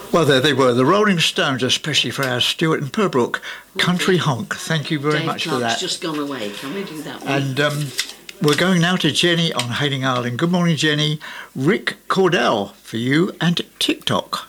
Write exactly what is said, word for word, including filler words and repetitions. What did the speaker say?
Well, there they were, the Rolling Stones, especially for our Stuart and Purbrook Country Honk. Thank you very Dave much Clark's for that. just gone away. Can we do that one? And um, we're going now to Jenny on Hailing Island. Good morning, Jenny. Rick Cordell for you and TikTok.